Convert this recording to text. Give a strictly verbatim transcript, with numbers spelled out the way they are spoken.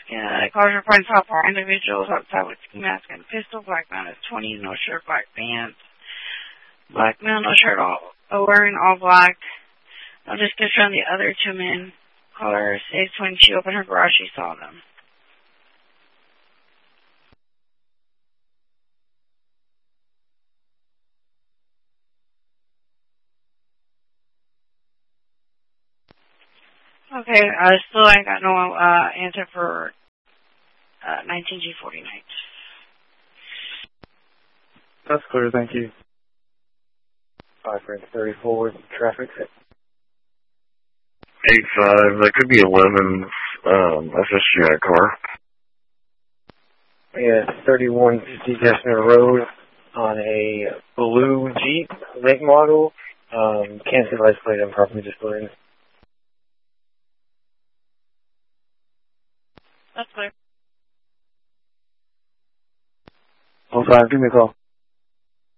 Yeah, cars reporting top four individuals outside with ski mask and pistol. Black man is twenty, no shirt, black pants. Black man, no shirt, all oh, wearing all black. No description on the other two men. Caller says when she opened her garage, she saw them. Okay, uh, still I got no uh, answer for uh, nineteen G forty-nine. That's clear, thank you. five thirty-four, traffic. eight five, that could be eleven, um, S S G I car. Yeah, thirty-one fifty Dessner Road on a blue Jeep, late model. Um, can't see the license plate, I'm properly displayed. That's clear. oh five, give me a call.